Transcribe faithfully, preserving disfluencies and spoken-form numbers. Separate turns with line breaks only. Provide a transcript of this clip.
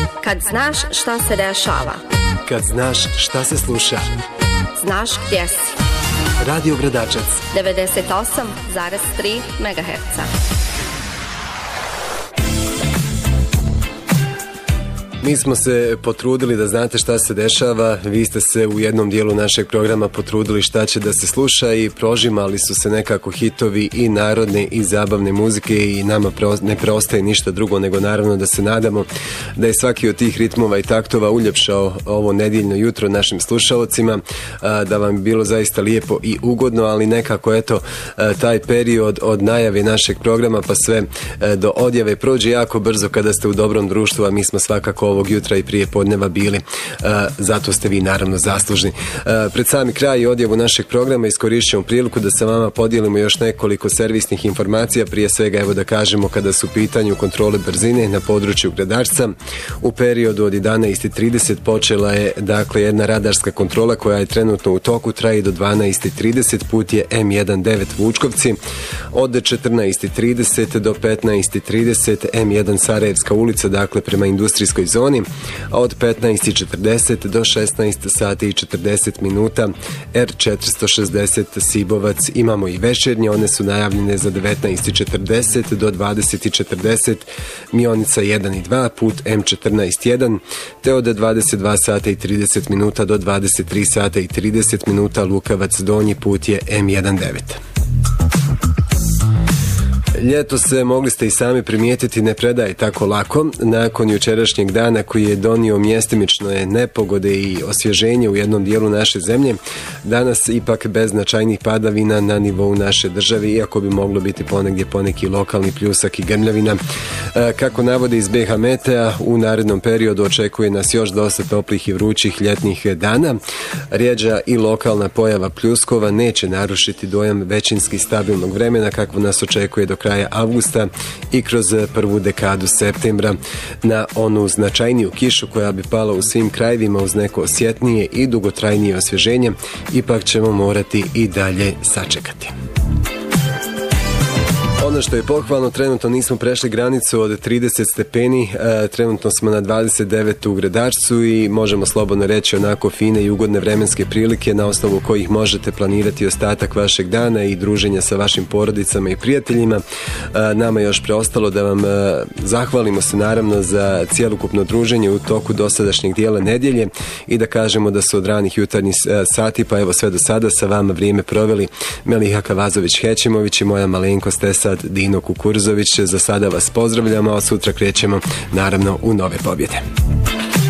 Kad znaš šta se dešava.
Kad znaš šta se sluša.
Znaš gdje si.
Radio Gradačac
devedeset osam zarez tri megaherca.
Mi smo se potrudili da znate šta se dešava, vi ste se u jednom dijelu našeg programa potrudili šta će da se sluša i prožimali su se nekako hitovi i narodne i zabavne muzike i nama ne preostaje ništa drugo nego naravno da se nadamo da je svaki od tih ritmova i taktova uljepšao ovo nedjeljno jutro našim slušalcima, da vam je bilo zaista lijepo i ugodno, ali nekako eto taj period od najave našeg programa pa sve do odjave prođe jako brzo kada ste u dobrom društvu, a mi smo svakako ovog jutra i prije podneva bili, uh, zato ste vi naravno zaslužni. Uh, pred sami kraj i odjavu našeg programa iskorišćujemo priliku da sa vama podijelimo još nekoliko servisnih informacija, prije svega evo da kažemo kada su u pitanju kontrole brzine na području Gradačca. U periodu od jedanaest i trideset počela je dakle jedna radarska kontrola koja je trenutno u toku, traje do dvanaest i trideset, put je em devetnaest Vučkovci, od četrnaest i trideset do petnaest i trideset em jedan Sarajevska ulica, dakle prema industrijskoj zoni, a od petnaest i četrdeset do šesnaest sati i četrdeset minuta er četiristo šezdeset Sibovac. Imamo i večernje, one su najavljene za devetnaest i četrdeset do dvadeset i četrdeset Mionica jedan i dva, put em četrnaest jedan, te od dvadeset dva sata i trideset minuta do dvadeset tri sata i trideset minuta Lukavac Donji, put je em devetnaest. Ljeto se, mogli ste i sami primijetiti, ne predaje tako lako. Nakon jučerašnjeg dana koji je donio mjestimične nepogode i osvježenje u jednom dijelu naše zemlje, danas ipak bez značajnih padavina na nivou naše države, iako bi moglo biti ponegdje poneki lokalni pljusak i grmljavina. Kako navode iz be ha Metea, u narednom periodu očekuje nas još dosta toplih i vrućih ljetnih dana. Rijeđa i lokalna pojava pljuskova neće narušiti dojam većinski stabilnog vremena kakvo nas očekuje do kraja avgusta i kroz prvu dekadu septembra. Na onu značajniju kišu koja bi pala u svim krajevima uz neko osjetnije i dugotrajnije osvježenje, ipak ćemo morati i dalje sačekati. Ono što je pohvalno, trenutno nismo prešli granicu od trideset stepeni, e, trenutno smo na dvadeset devet u Gradačcu i možemo slobodno reći onako fine i ugodne vremenske prilike na osnovu kojih možete planirati ostatak vašeg dana i druženja sa vašim porodicama i prijateljima. E, nama je još preostalo da vam e, zahvalimo se naravno za cijelokupno druženje u toku dosadašnjeg dijela nedjelje i da kažemo da su od ranih jutarnjih sati pa evo sve do sada sa vama vrijeme proveli Meliha Kavazović-Hećimović i moja malenkost Esad Dino Kukurzović. Za sada vas pozdravljamo, a sutra krećemo naravno u nove pobjede.